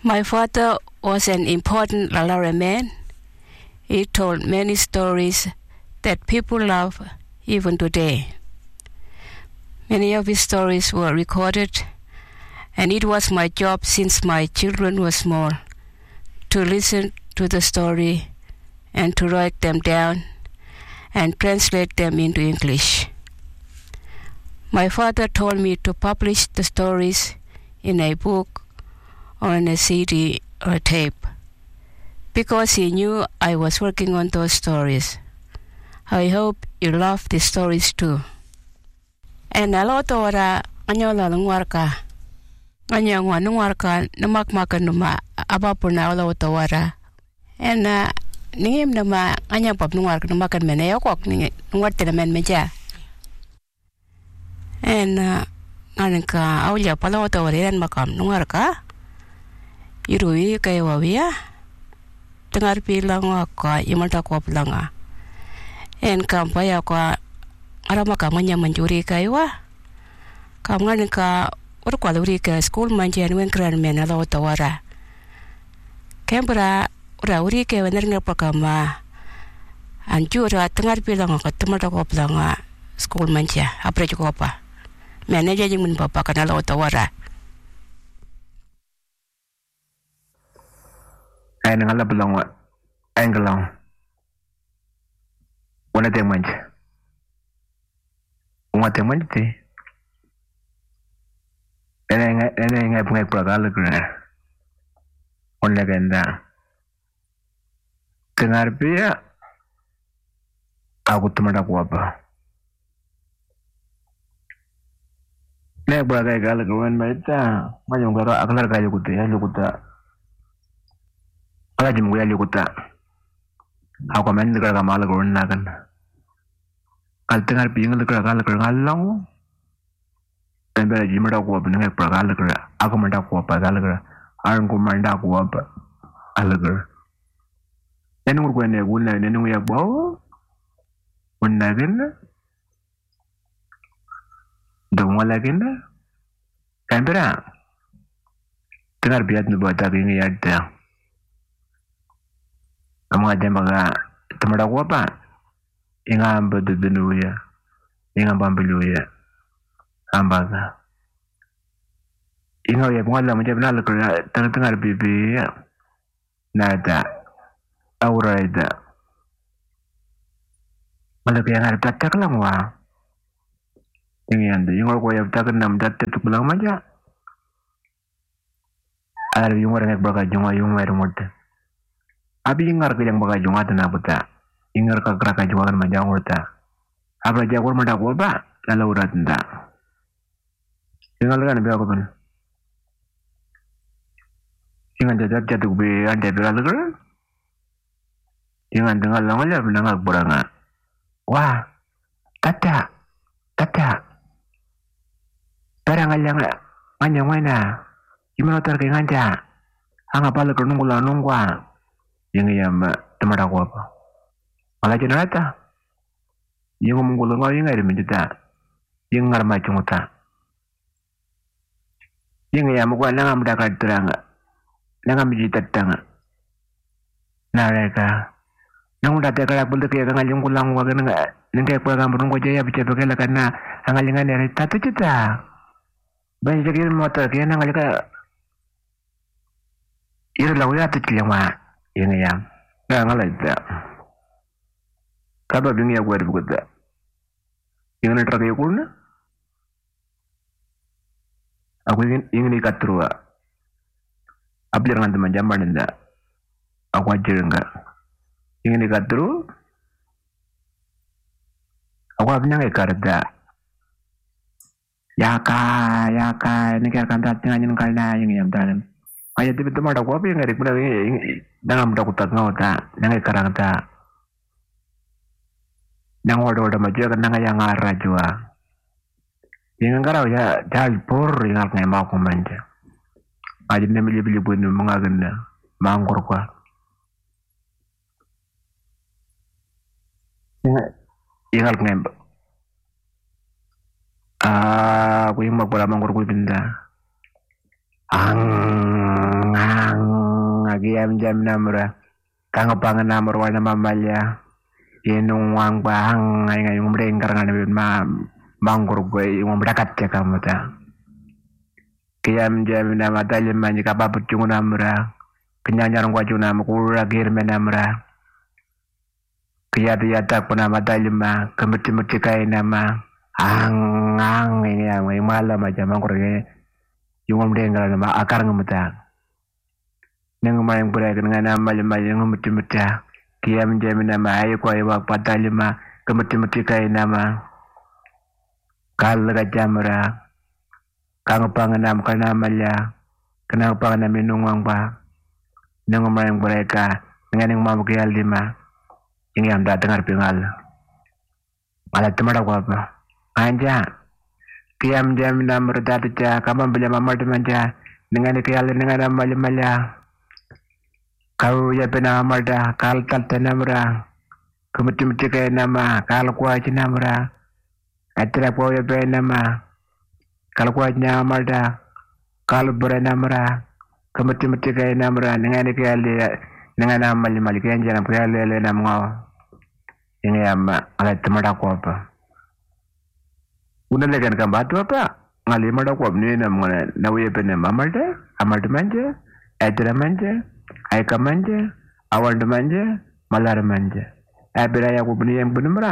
My father was an important Lalauria man. He told many stories that people love even today. Many of his stories were recorded, and it was my job since my children were small to listen to the story and to write them down and translate them into English. My father told me to publish the stories in a book or on a CD or a tape because he knew I was working on those stories. I hope you love these stories too. And a lot of anyola ngwarka anyangwa ngwarka namakmaka numa abapuna ala otawara and ningim nama anyapap ngwarka namakan mena yakok ni ngwartena men meja and anka aulia pala otawarian makam ngwarka irui kay wawia tengar pilang ka imalta ko planga en kampaya ko arama kamanya manjuri kaywa kamngan ka urkwaluri ka school manjian wen kran mena lo tawara kembra ura uri ke wener ngel pakama anjura tengar pilang ka temata ko planga school manja apre ko apa mena jajing mun papa kana lo tawara ay ngala belong englang wana te manj te ene ngai pragal guna on legenda tengar pia aku temada kuapa ne pragai gal guna maita majong garo aklar kayu kuta ala jim guyali kuta aku main dekat kamal gurun nakan kal tengar pingal dekat kal ngalang tembe jim ada ku apa nengai prakal dekat aku manda ku apa kal dekat arang ku manda ku apa alagar nenung ku ne guna nenung ya bau unagen dong walagen kambera tengar biat nu bata bingi ada kamu aja baga temada ku apa inga bedenu ya inga bambilu ya ambaga inga ya ngala macam nala ko tengah bibi ya nada aura ida malaki yang harus tak lang wa ini anda yang ko ya tak nam datte tu pulang maja ada yung orang yang baga yung remote abi ingar ke yang baga junga tana buta ingar ka kraka jualan majang urta abra jagur mada ko ba lalu urat nda ingal kan be ko ban ingan jajat jatuh be ande be lalu ingan dengar langal benang buranga wah tata barangal yang nganya mana gimana tar ke nganja anga pala ko nungula nungwa yang temada ko apa ala jenata yang menggulo ngaw yang ada menjata yang ngarma cumuta yang mo ko nangam dakat teranga nangam jita tanga nareka nang udah tekala buntu ke nganjung kulang wa nga nengke ko gam burung ko jaya bice bekela kana angalingan dari tatu cita banyak jadi motor ke nang alika ira lawa tu cilama yang ngalai tak kaba bingi aku ada buka yang nak terakhir aku na aku ingin ikat terus apa jangan teman jamban nda aku ajar enggak ingin ikat terus aku abang ikat dah ya ka ini kan tak dengan kalna yang tahan ayat itu tempat aku apa yang ngerik benar ini dalam dakutat ngota nangai karang ta nang odo maju kan nangai yang arah jua yang ngarau ya jalpur yang ngai mau komanja aja ne beli pun mengagenda mangkur kwa yang ngai aku yang mau mangkur ku pindah ang Kiam jam namra. Kang pangan namra wana mamalya. Yenung wang bang ay yung mrengkar nga nabi manggur gue yung brakat ya kamu ta. Kiam jam nama talim manji kapaput yung namra. Kenyanyarang kwa yung nama kura girme namra. Kiyata ko nama talim ma kemuti kay nama ang ini yang malam aja manggur gue yung mrengkar nama akar ngemuta. Nang mayang berai dengan nama lima yang ngemuti Kiam jam nama ayo ko iwak patalima kemuti kay nama kal jamra kang panganam kana malya kenang panganam minungwang ba nang mayang mereka dengan yang mau kial lima ini yang dah dengar pingal malah temara ko apa anja kiam jam nama redata ja kaman beli mamar manja dengan kial dengan malya kau ya pena marda kal tal tenamra kemuti kay nama kal kwa namra atra po ya pena nama kal kwa marda kal bere namra kemuti kay namra dengan kay dengan nama mali kay jangan kay le namngo ini amma ala temada ko apa una legan kan batu apa ngali mada ko ni namngo na ya pena marda amarda manja atra manja Aika manja, awal manja, malar manja. Abira ya kubni yang benar.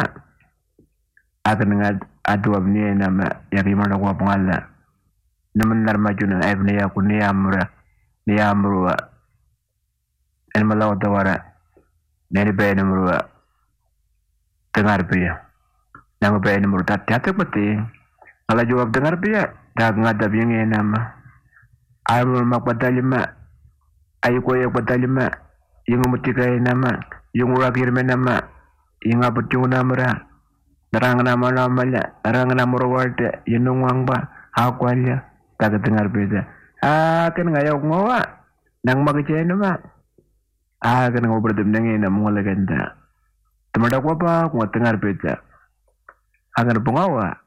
Akan dengan adu abni nama yang dimana gua pengala. Namun narmaju na abni ya kuni amra, ni amrua. En malau tawara, neri bay namrua. Dengar pia, nama bay namrua tati peti. Kalau jawab dengar pia, dah ngadap yang ini nama. Amrul makbatalima. Ayo ko ya patalima yung mutikay nama yung urakir me nama yung abot yung namra narang nama namanya narang nama rawarte yung wang ba hakwalya taga dengar beda kan ngayaw ngawa nang magichay nama kan ngaw berdem nangin na mga legenda temada ko pa kung dengar beda agar pengawa